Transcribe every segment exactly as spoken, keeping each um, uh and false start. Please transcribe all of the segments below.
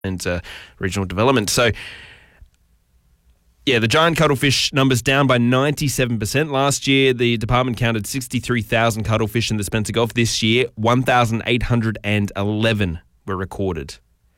and uh, regional development. So, yeah, the giant cuttlefish numbers down by ninety-seven percent. Last year, the department counted sixty-three thousand cuttlefish in the Spencer Gulf. This year, one thousand eight hundred eleven were recorded.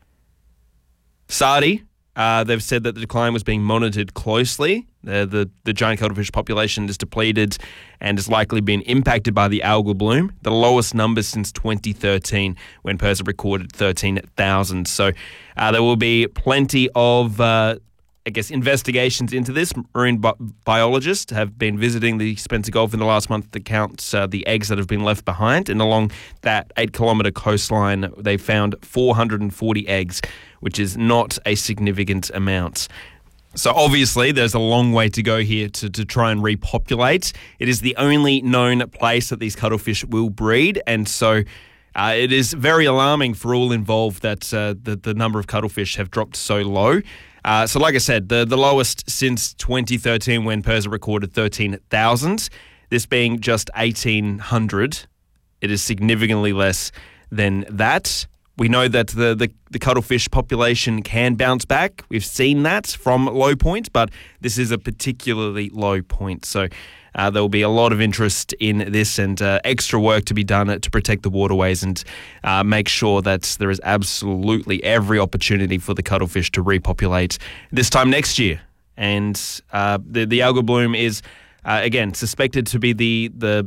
SARDI, uh, they've said that the decline was being monitored closely. The, the, the giant cuttlefish population is depleted and has likely been impacted by the algal bloom, the lowest numbers since twenty thirteen when PIRSA recorded thirteen thousand. So uh, there will be plenty of, uh, I guess, investigations into this. Marine bi- biologists have been visiting the Spencer Gulf in the last month to count uh, the eggs that have been left behind. And along that eight-kilometre coastline, they found four hundred forty eggs, which is not a significant amount. So obviously there's a long way to go here to, to try and repopulate. It is the only known place that these cuttlefish will breed, and so uh, it is very alarming for all involved that uh, the, the number of cuttlefish have dropped so low. Uh, so like I said, the, the lowest since twenty thirteen when PIRSA recorded thirteen thousand, this being just eighteen hundred. It is significantly less than that. We know that the, the, the cuttlefish population can bounce back. We've seen that from low points, but this is a particularly low point. So uh, there will be a lot of interest in this and uh, extra work to be done to protect the waterways and uh, make sure that there is absolutely every opportunity for the cuttlefish to repopulate this time next year. And uh, the, the algal bloom is, uh, again, suspected to be the the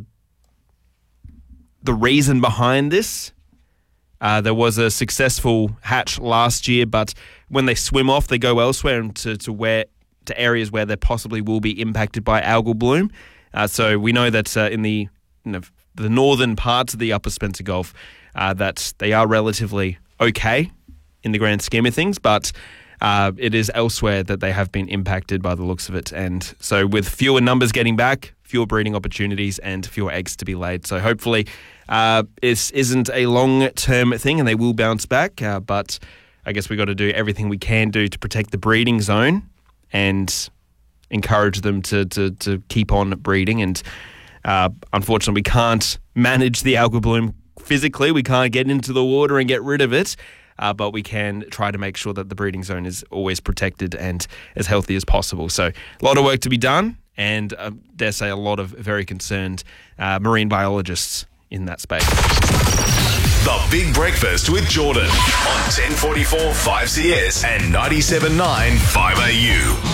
the reason behind this. Uh, there was a successful hatch last year, but when they swim off, they go elsewhere and to, to where to areas where they possibly will be impacted by algal bloom. Uh, so we know that uh, in the you know, the northern parts of the Upper Spencer Gulf, uh, that they are relatively okay in the grand scheme of things, but uh, it is elsewhere that they have been impacted by the looks of it. And so with fewer numbers getting back, fewer breeding opportunities and fewer eggs to be laid. So hopefully uh, this isn't a long-term thing and they will bounce back. Uh, but I guess we've got to do everything we can do to protect the breeding zone and encourage them to, to, to keep on breeding. And uh, unfortunately, we can't manage the algal bloom physically. We can't get into the water and get rid of it. Uh, but we can try to make sure that the breeding zone is always protected and as healthy as possible. So a lot of work to be done, and uh, dare say a lot of very concerned uh, marine biologists in that space. The Big Breakfast with Jordan on ten forty-four five C S and ninety-seven point nine five A U.